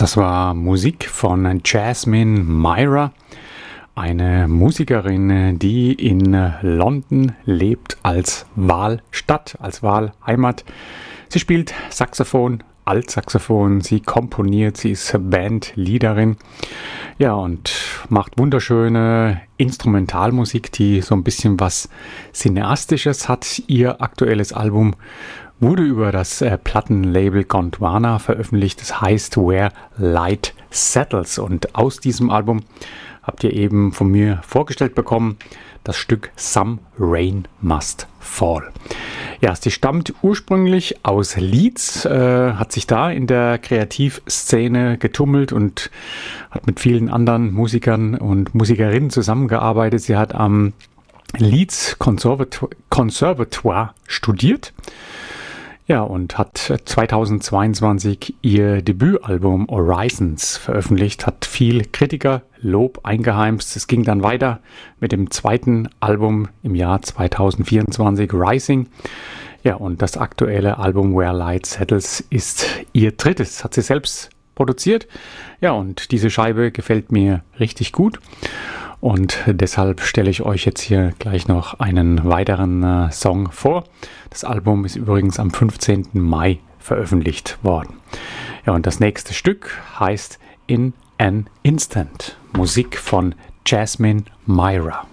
Das war Musik von Jasmine Myra, eine Musikerin, die in London lebt als Wahlstadt, als Wahlheimat. Sie spielt Saxophon, Altsaxophon, sie komponiert, sie ist Bandleaderin, ja, und macht wunderschöne Instrumentalmusik, die so ein bisschen was Cineastisches hat. Ihr aktuelles Album wurde über das Plattenlabel Gondwana veröffentlicht. Das heißt Where Light Settles. Und aus diesem Album habt ihr eben von mir vorgestellt bekommen das Stück Some Rain Must Fall. Ja, sie stammt ursprünglich aus Leeds, hat sich da in der Kreativszene getummelt und hat mit vielen anderen Musikern und Musikerinnen zusammengearbeitet. Sie hat am Leeds Conservatoire studiert. Ja, und hat 2022 ihr Debütalbum Horizons veröffentlicht, hat viel Kritikerlob eingeheimst. Es ging dann weiter mit dem zweiten Album im Jahr 2024, Rising. Ja, und das aktuelle Album Where Light Settles ist ihr drittes, hat sie selbst produziert. Ja, und diese Scheibe gefällt mir richtig gut. Und deshalb stelle ich euch jetzt hier gleich noch einen weiteren Song vor. Das Album ist übrigens am 15. Mai veröffentlicht worden. Ja, und das nächste Stück heißt In an Instant. Musik von Jasmine Myra.